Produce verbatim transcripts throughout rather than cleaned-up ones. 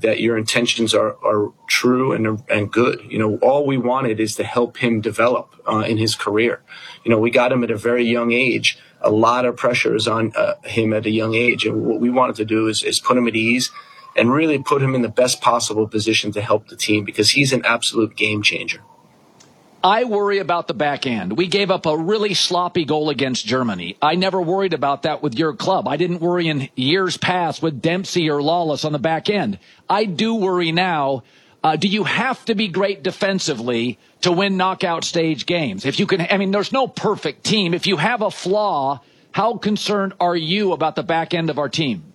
that your intentions are, are true and, and good. You know, all we wanted is to help him develop uh, in his career. You know, we got him at a very young age. A lot of pressure is on uh, him at a young age. And what we wanted to do is, is put him at ease and really put him in the best possible position to help the team, because he's an absolute game changer. I worry about the back end. We gave up a really sloppy goal against Germany. I never worried about that with your club. I didn't worry in years past with Dempsey or Lawless on the back end. I do worry now. Uh, do you have to be great defensively to win knockout stage games? If you can, I mean, there's no perfect team. If you have a flaw, how concerned are you about the back end of our team?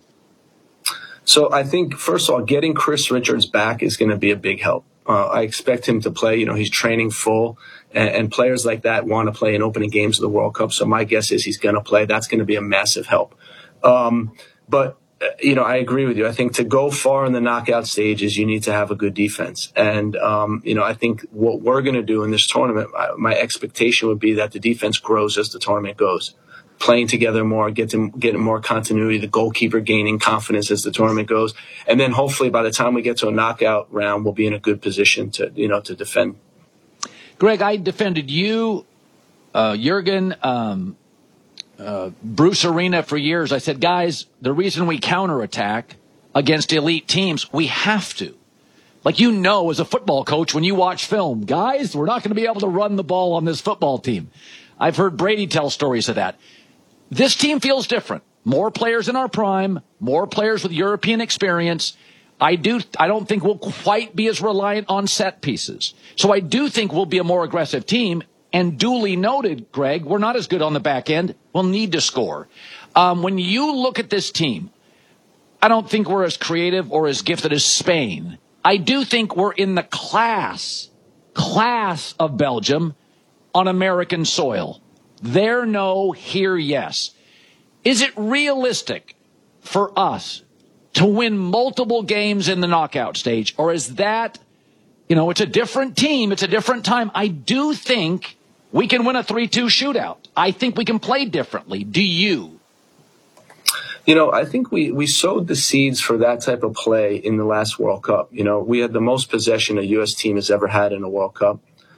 So I think, first of all, getting Chris Richards back is going to be a big help. Uh, I expect him to play. You know, he's training full, and, and players like that want to play in opening games of the World Cup. So my guess is he's going to play. That's going to be a massive help. Um, but, uh, you know, I agree with you. I think to go far in the knockout stages, you need to have a good defense. And, um, you know, I think what we're going to do in this tournament, my expectation would be that the defense grows as the tournament goes. Playing together more, get to getting more continuity, the goalkeeper gaining confidence as the tournament goes. And then hopefully by the time we get to a knockout round, we'll be in a good position to, you know, to defend. Greg, I defended you, uh, Jurgen, um, uh, Bruce Arena for years. I said, guys, the reason we counterattack against elite teams, we have to. Like, you know, as a football coach, when you watch film, guys, we're not going to be able to run the ball on this football team. I've heard Brady tell stories of that. This team feels different. More players in our prime, more players with European experience. I do. I don't think we'll quite be as reliant on set pieces. So I do think we'll be a more aggressive team. And duly noted, Greg, we're not as good on the back end. We'll need to score. Um, when you look at this team, I don't think we're as creative or as gifted as Spain. I do think we're in the class, class of Belgium on American soil. There, no. Here, yes. Is it realistic for us to win multiple games in the knockout stage? Or is that, you know, it's a different team. It's a different time. I do think we can win a three two shootout. I think we can play differently. Do you? You know, I think we, we sowed the seeds for that type of play in the last World Cup. You know, we had the most possession a U S team has ever had in a World Cup.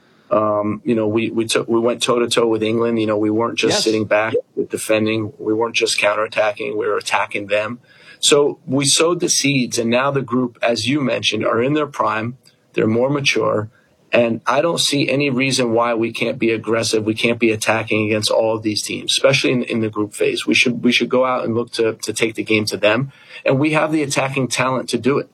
Um, you know, we, we took, we went toe to toe with England. You know, we weren't just yes. sitting back defending. We weren't just counterattacking. We were attacking them. So we sowed the seeds, and now the group, as you mentioned, are in their prime. They're more mature, and I don't see any reason why we can't be aggressive. We can't be attacking against all of these teams, especially in, in the group phase. We should, we should go out and look to, to take the game to them, and we have the attacking talent to do it.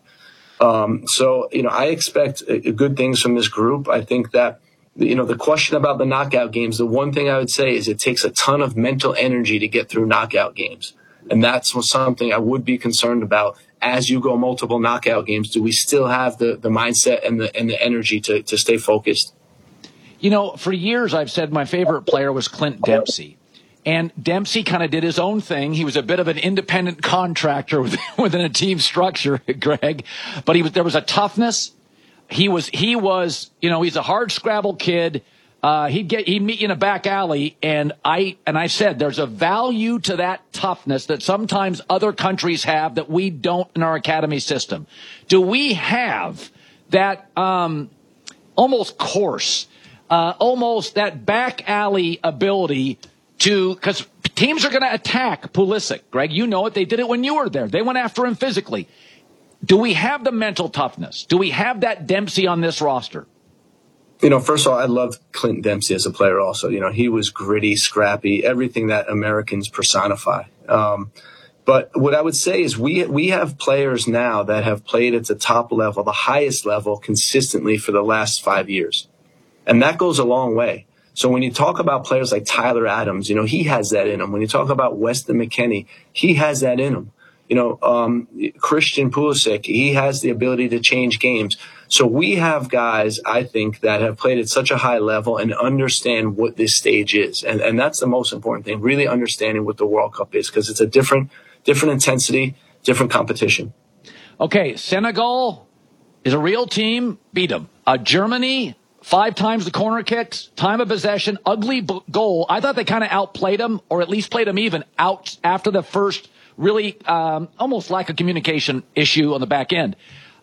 Um, so, you know, I expect uh, good things from this group. I think that, you know, the question about the knockout games, the one thing I would say is it takes a ton of mental energy to get through knockout games. And that's something I would be concerned about as you go multiple knockout games. Do we still have the, the mindset and the and the energy to, to stay focused? You know, for years I've said my favorite player was Clint Dempsey. And Dempsey kind of did his own thing. He was a bit of an independent contractor within a team structure, Greg. But he was there was a toughness. He was, he was, you know, he's a hard scrabble kid. Uh, he'd get, he'd meet you in a back alley. And I, and I said, there's a value to that toughness that sometimes other countries have that we don't in our academy system. Do we have that, um, almost coarse, uh, almost that back alley ability to, cause teams are going to attack Pulisic. Greg, you know it. They did it when you were there. They went after him physically. Do we have the mental toughness? Do we have that Dempsey on this roster? You know, first of all, I loved Clint Dempsey as a player also. You know, he was gritty, scrappy, everything that Americans personify. Um, but what I would say is we we have players now that have played at the top level, the highest level, consistently for the last five years. And that goes a long way. So when you talk about players like Tyler Adams, you know, he has that in him. When you talk about Weston McKennie, he has that in him. You know, um, Christian Pulisic, he has the ability to change games. So we have guys, I think, that have played at such a high level and understand what this stage is. And, and that's the most important thing, really understanding what the World Cup is, because it's a different, different intensity, different competition. Okay, Senegal is a real team. Beat them. Uh, Germany, five times the corner kicks, time of possession, ugly b- goal. I thought they kind of outplayed them, or at least played them even out after the first really um, almost lack of communication issue on the back end.